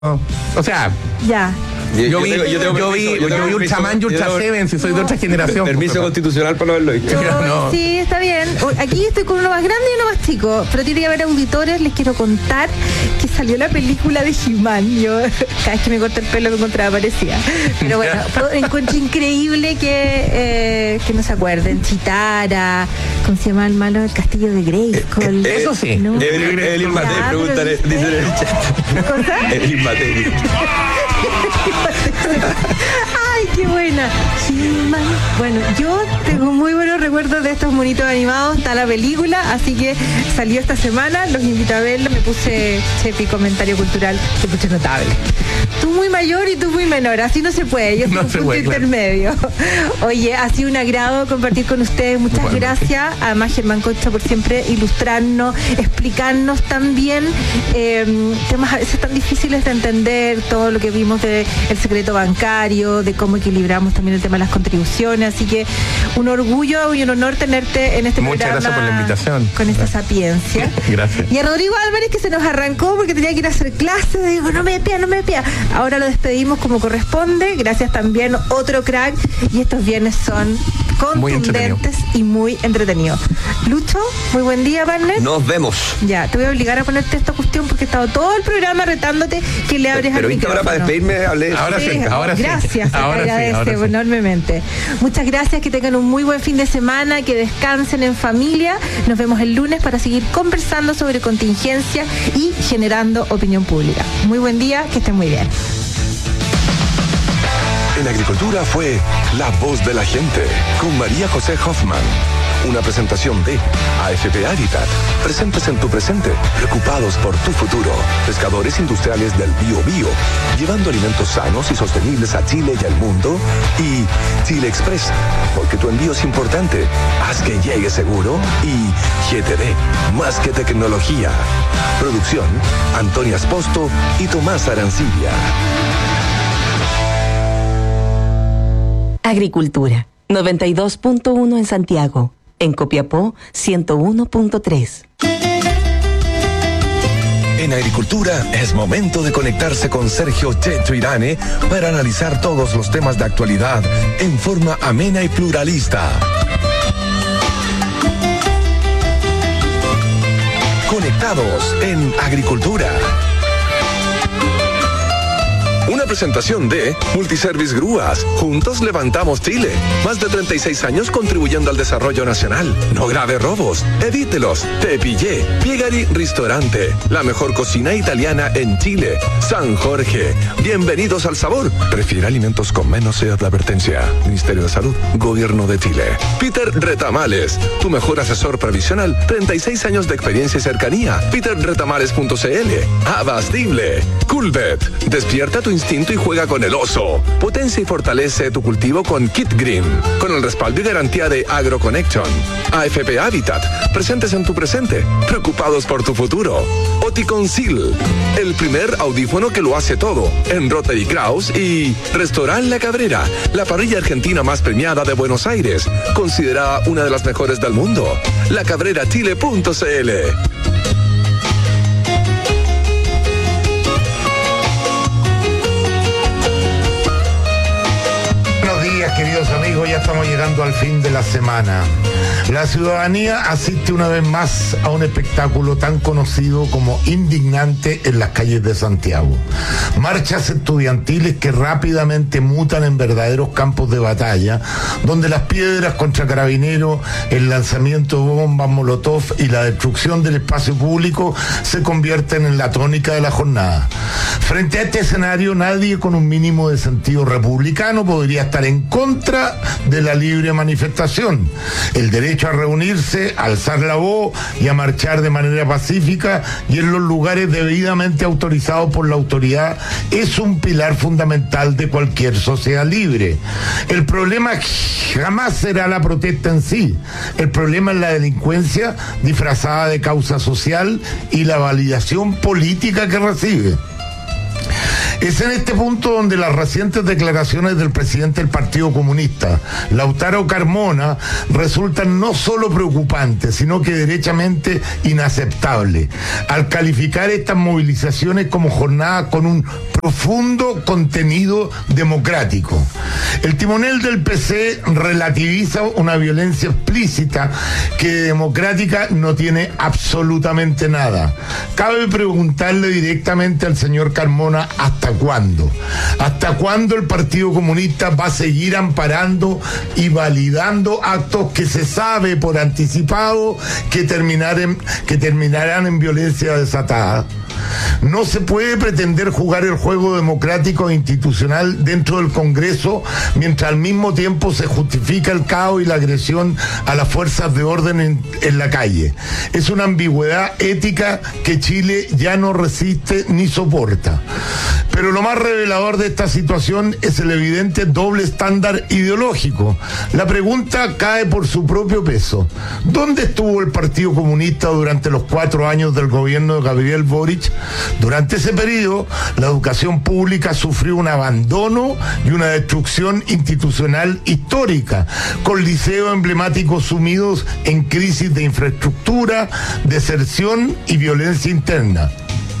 O sea, Ya. yo vi Ultraman y Ultra Seven, si soy de otra generación. Permiso constitucional para no verlo visto. No. Sí, está bien. Aquí estoy con uno más grande y uno más chico, pero tiene que haber auditores. Les quiero contar que salió la película de He-Man. Yo cada vez que me corté el pelo me encontraba parecida. Pero bueno, encuentro increíble que no se acuerden. Chitara, ¿cómo se llama el malo? El castillo de Grayskull. Eso sí. ¿No? Evelyn Matei, Ya, pregúntale, pero- dice en el chat. ¿Qué cosa? Evelyn Matei. ¡Ay, qué buena! He-Man. Bueno, yo tengo muy buenos recuerdos de estos monitos animados. Está la película, así que salió esta semana. Los invito a verlo. Me puse Chepi, comentario cultural. Te puse notable. Tú muy mayor y tú muy menor. Así no se puede. Yo soy No un se punto puede, claro. intermedio. Oye, ha sido un agrado compartir con ustedes. Muchas Igualmente. gracias. Además, Germán Concha, por siempre ilustrarnos, explicarnos también temas a veces tan difíciles de entender, todo lo que vimos del secreto bancario, de cómo equilibramos también el tema de las contribuciones. Así que un orgullo y un honor tenerte en este Muchas programa. gracias por la invitación. Con esta Gracias. sapiencia. Gracias. Y a Rodrigo Álvarez, que se nos arrancó porque tenía que ir a hacer clases. Digo, no me pía. Ahora lo despedimos como corresponde. Gracias también, otro crack. Y estos viernes son Muy entretenido. contundentes y muy entretenidos. Lucho, muy buen día, partner. Nos vemos. Ya, te voy a obligar a ponerte esta cuestión porque he estado todo el programa retándote que le abres Pero al viste ahora micrófono. para despedirme, hablé. Ahora sí, ahora sí. Gracias, Ahora te sí, agradece ahora sí. enormemente. Muchas gracias, que tengan un muy buen fin de semana, que descansen en familia. Nos vemos el lunes para seguir conversando sobre contingencia y generando opinión pública. Muy buen día, que estén muy bien. En Agricultura fue La Voz de la Gente con María José Hoffman. Una presentación de AFP Habitat. Presentes en tu presente, preocupados por tu futuro. Pescadores industriales del Biobío, llevando alimentos sanos y sostenibles a Chile y al mundo. Y Chile Express, porque tu envío es importante. Haz que llegue seguro. Y GTD, más que tecnología. Producción, Antonia Esposto y Tomás Arancibia. Agricultura, 92.1 en Santiago. En Copiapó, 101.3. En Agricultura es momento de conectarse con Sergio Checho Irane para analizar todos los temas de actualidad en forma amena y pluralista. Conectados en Agricultura. Una presentación de Multiservice Grúas. Juntos levantamos Chile. Más de 36 años contribuyendo al desarrollo nacional. No grave robos. Evítelos. Te pillé. Piegari Ristorante. La mejor cocina italiana en Chile. San Jorge. Bienvenidos al sabor. Prefiere alimentos con menos edad de advertencia. Ministerio de Salud. Gobierno de Chile. Peter Retamales. Tu mejor asesor previsional. 36 años de experiencia y cercanía. peterretamales.cl. Abastible. Coolbet. Despierta tu instinto y juega con el oso. Potencia y fortalece tu cultivo con Kit Green, con el respaldo y garantía de AgroConnection. AFP Habitat, presentes en tu presente, preocupados por tu futuro. Oticonceal, el primer audífono que lo hace todo, en Rotary Kraus. Y Restaurant La Cabrera, la parrilla argentina más premiada de Buenos Aires, considerada una de las mejores del mundo. lacabrerachile.cl. Buenos días, queridos amigos, ya estamos llegando al fin de la semana. La ciudadanía asiste una vez más a un espectáculo tan conocido como indignante en las calles de Santiago. Marchas estudiantiles que rápidamente mutan en verdaderos campos de batalla, donde las piedras contra carabineros, el lanzamiento de bombas molotov y la destrucción del espacio público se convierten en la tónica de la jornada. Frente a este escenario, nadie con un mínimo de sentido republicano podría estar en contra de la libre manifestación. El derecho a reunirse, a alzar la voz y a marchar de manera pacífica y en los lugares debidamente autorizados por la autoridad es un pilar fundamental de cualquier sociedad libre. El problema jamás será la protesta en sí. El problema es la delincuencia disfrazada de causa social y la validación política que recibe. Es en este punto donde las recientes declaraciones del presidente del Partido Comunista, Lautaro Carmona, resultan no solo preocupantes, sino que derechamente inaceptables, al calificar estas movilizaciones como jornadas con un profundo contenido democrático. El timonel del PC relativiza una violencia explícita que democrática no tiene absolutamente nada. Cabe preguntarle directamente al señor Carmona ¿hasta cuándo? ¿Hasta cuándo el Partido Comunista va a seguir amparando y validando actos que se sabe por anticipado que terminarán en violencia desatada? No se puede pretender jugar el juego democrático e institucional dentro del Congreso mientras al mismo tiempo se justifica el caos y la agresión a las fuerzas de orden en la calle. Es una ambigüedad ética que Chile ya no resiste ni soporta. Pero lo más revelador de esta situación es el evidente doble estándar ideológico. La pregunta cae por su propio peso. ¿Dónde estuvo el Partido Comunista durante los 4 años del gobierno de Gabriel Boric? Durante ese periodo, la educación pública sufrió un abandono y una destrucción institucional histórica, con liceos emblemáticos sumidos en crisis de infraestructura, deserción y violencia interna.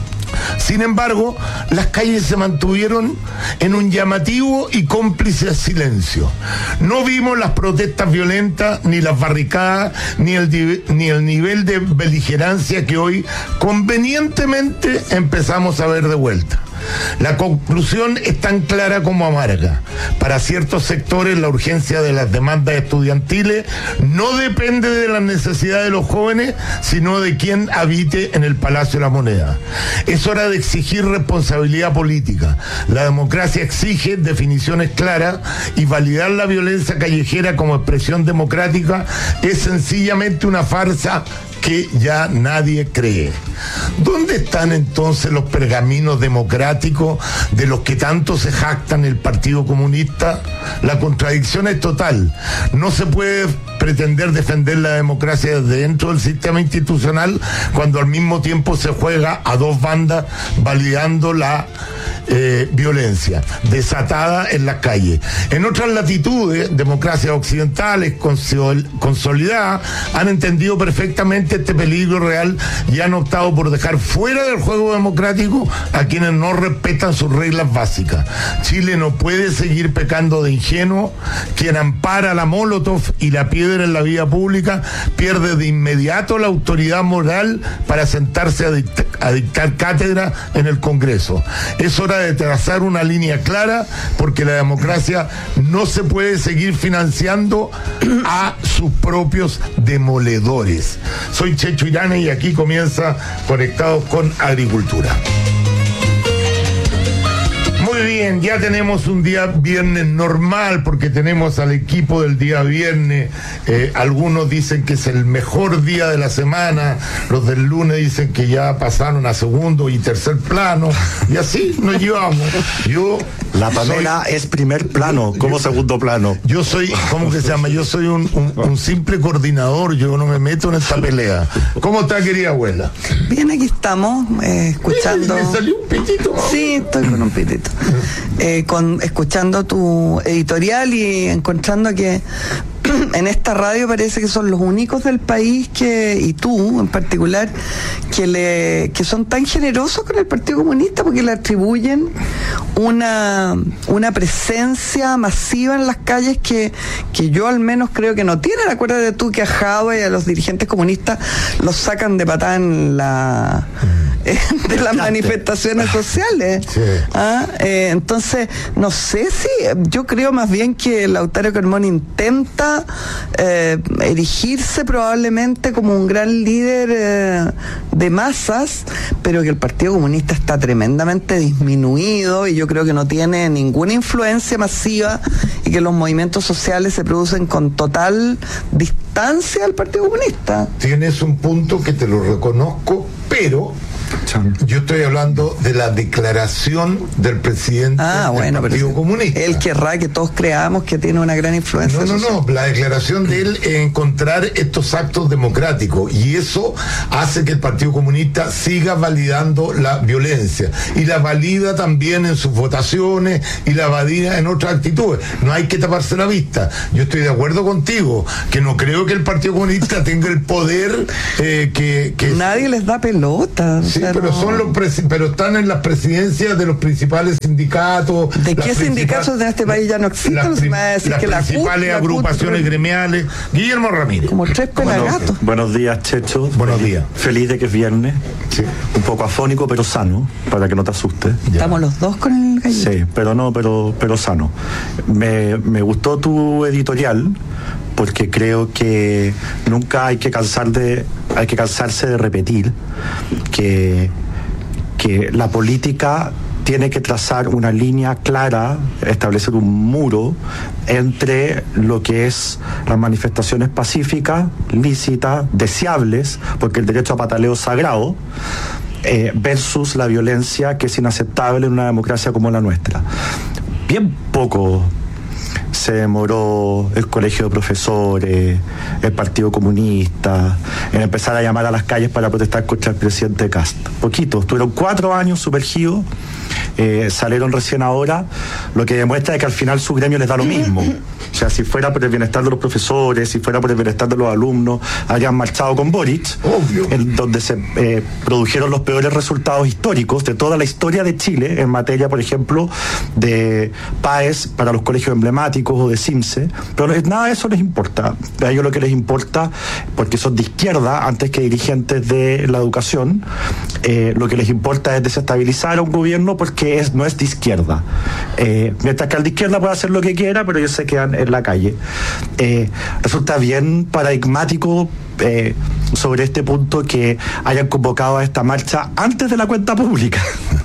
Sin embargo, las calles se mantuvieron en un llamativo y cómplice silencio. No vimos las protestas violentas, ni las barricadas, ni el nivel de beligerancia que hoy convenientemente empezamos a ver de vuelta. La conclusión es tan clara como amarga. Para ciertos sectores, la urgencia de las demandas estudiantiles no depende de las necesidades de los jóvenes, sino de quien habite en el Palacio de la Moneda. Es hora de exigir responsabilidad política. La democracia exige definiciones claras y validar la violencia callejera como expresión democrática es sencillamente una farsa que ya nadie cree. ¿Dónde están entonces los pergaminos democráticos de los que tanto se jactan el Partido Comunista? La contradicción es total. No se puede pretender defender la democracia desde dentro del sistema institucional cuando al mismo tiempo se juega a dos bandas validando la violencia desatada en las calles. En otras latitudes, democracias occidentales consolidadas han entendido perfectamente este peligro real y han optado por dejar fuera del juego democrático a quienes no respetan sus reglas básicas. Chile no puede seguir pecando de ingenuo. Quien ampara la Molotov y la piedra en la vía pública pierde de inmediato la autoridad moral para sentarse a dictar cátedra en el Congreso. Es hora de trazar una línea clara porque la democracia no se puede seguir financiando a sus propios demoledores. Soy Checho Irane y aquí comienza Conectados con Agricultura. Muy bien, ya tenemos un día viernes normal porque tenemos al equipo del día viernes. Algunos dicen que es el mejor día de la semana, los del lunes dicen que ya pasaron a segundo y tercer plano y así nos llevamos. La Pamela es primer plano, como segundo plano. Yo soy, ¿cómo que se llama? Yo soy un simple coordinador, yo no me meto en esta pelea. ¿Cómo está, querida abuela? Bien, aquí estamos, escuchando... ¿Me salió un pitito? Sí, estoy con un pitito. Escuchando tu editorial y encontrando que en esta radio parece que son los únicos del país y tú en particular, que son tan generosos con el Partido Comunista porque le atribuyen una presencia masiva en las calles que yo al menos creo que no tienen. Acuérdate tú que a Jadwe y a los dirigentes comunistas los sacan de patada en de las manifestaciones sociales. Sí. Entonces, no sé si, yo creo más bien que Lautaro Carmona intenta erigirse probablemente como un gran líder de masas, pero que el Partido Comunista está tremendamente disminuido y yo creo que no tiene ninguna influencia masiva y que los movimientos sociales se producen con total distancia del Partido Comunista. Tienes un punto que te lo reconozco, pero Yo estoy hablando de la declaración del presidente del Partido Comunista. Él querrá que todos creamos que tiene una gran influencia. No, la declaración de él es encontrar estos actos democráticos, y eso hace que el Partido Comunista siga validando la violencia, y la valida también en sus votaciones y la valida en otras actitudes. No hay que taparse la vista. Yo estoy de acuerdo contigo, que no creo que el Partido Comunista tenga el poder que nadie les da pelota. Sí, pero son pero están en las presidencias de los principales sindicatos. ¿De qué sindicatos de este país ya no existen? Las principales agrupaciones gremiales. Guillermo Ramírez. Como 3 pelagatos. Buenos días, Checho. Buenos días. Feliz de que es viernes. Sí. Un poco afónico, pero sano, para que no te asustes. Estamos los dos con el gallito. Sí, pero sano. Me gustó tu editorial, porque creo que nunca hay que cansarse de repetir que la política tiene que trazar una línea clara, establecer un muro entre lo que es las manifestaciones pacíficas, lícitas, deseables, porque el derecho a pataleo es sagrado, versus la violencia, que es inaceptable en una democracia como la nuestra. Bien poco se demoró el colegio de profesores, el Partido Comunista, en empezar a llamar a las calles para protestar contra el presidente Kast. Poquito, estuvieron 4 años sumergidos, salieron recién ahora, lo que demuestra es que al final su gremio les da lo mismo. O sea, si fuera por el bienestar de los profesores, si fuera por el bienestar de los alumnos, hayan marchado con Boric, en donde se produjeron los peores resultados históricos de toda la historia de Chile en materia, por ejemplo, de PAES para los colegios emblemáticos o de CIMSE, pero nada de eso les importa. A ellos lo que les importa, porque son de izquierda antes que dirigentes de la educación, lo que les importa es desestabilizar a un gobierno, porque no es de izquierda. Mientras que al de izquierda puede hacer lo que quiera, pero ellos se quedan en la calle. Resulta bien paradigmático sobre este punto que hayan convocado a esta marcha antes de la cuenta pública.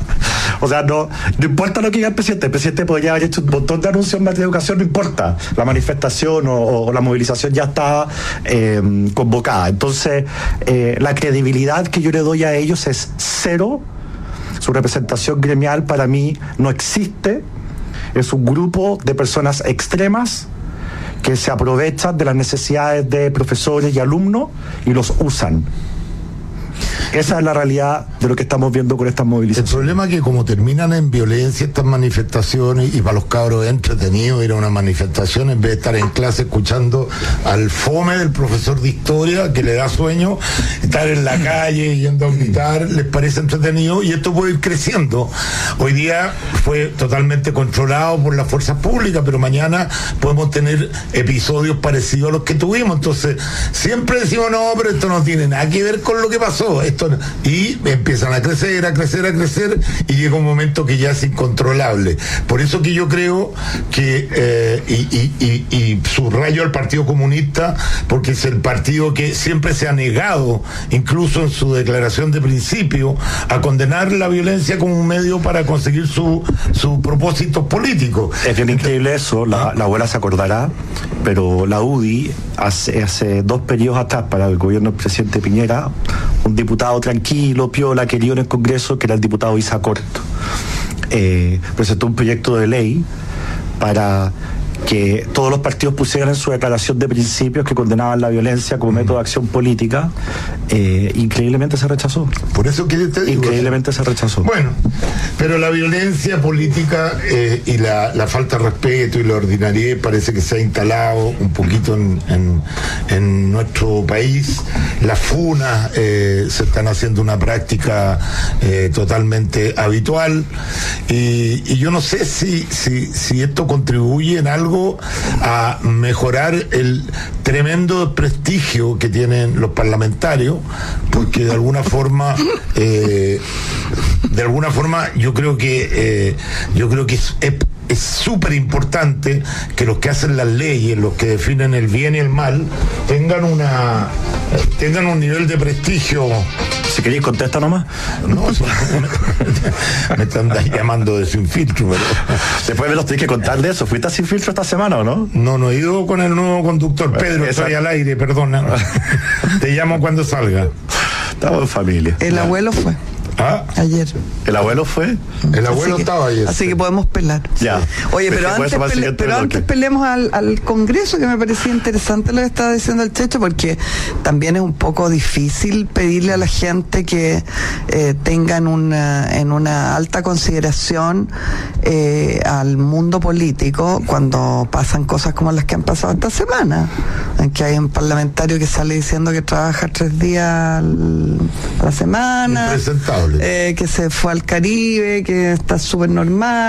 O sea, no importa lo que diga el presidente podría haber hecho un montón de anuncios en materia de educación, no importa. La manifestación o la movilización ya estaba convocada. Entonces, la credibilidad que yo le doy a ellos es cero. Su representación gremial para mí no existe. Es un grupo de personas extremas que se aprovechan de las necesidades de profesores y alumnos y los usan. Esa es la realidad de lo que estamos viendo con estas movilizaciones. El problema es que como terminan en violencia estas manifestaciones, y para los cabros es entretenido ir a una manifestación en vez de estar en clase escuchando al fome del profesor de historia que le da sueño, estar en la calle yendo a gritar, les parece entretenido, y esto puede ir creciendo. Hoy día fue totalmente controlado por las fuerzas públicas, pero mañana podemos tener episodios parecidos a los que tuvimos. Entonces siempre decimos, no, pero esto no tiene nada que ver con lo que pasó. Y empiezan a crecer, y llega un momento que ya es incontrolable. Por eso que yo creo que y subrayo al Partido Comunista, porque es el partido que siempre se ha negado, incluso en su declaración de principio, a condenar la violencia como un medio para conseguir su propósito político. Es bien increíble eso, la abuela se acordará, pero la UDI hace 2 periodos atrás, para el gobierno del presidente Piñera, un diputado tranquilo, piola, querido en el Congreso, que era el diputado Isa Corto, presentó un proyecto de ley para que todos los partidos pusieran en su declaración de principios que condenaban la violencia como método de acción política. Increíblemente se rechazó. Por eso que te digo, increíblemente se rechazó. Bueno, pero la violencia política y la falta de respeto y la ordinariedad parece que se ha instalado un poquito en nuestro país. Las funas se están haciendo una práctica totalmente habitual, y yo no sé si esto contribuye en algo a mejorar el tremendo prestigio que tienen los parlamentarios, porque de alguna forma yo creo que es súper importante que los que hacen las leyes, los que definen el bien y el mal, tengan un nivel de prestigio. Si queréis, contesta nomás. No, me están llamando de Sin Filtro, pero después me los tenés que contar de eso. ¿Fuiste a Sin Filtro esta semana o no? No he ido con el nuevo conductor. Pedro, estoy al aire, perdona. Te llamo cuando salga. Estamos en familia. El abuelo fue. ¿Ah? Ayer. ¿El abuelo fue? El abuelo estaba ayer. Así que podemos pelar. Ya. Oye, pero antes peleemos al Congreso, que me parecía interesante lo que estaba diciendo el Checho, porque también es un poco difícil pedirle a la gente que tengan en una alta consideración al mundo político cuando pasan cosas como las que han pasado esta semana, en que hay un parlamentario que sale diciendo que trabaja 3 días a la semana, impresentable, que se fue al Caribe, que está súper normal.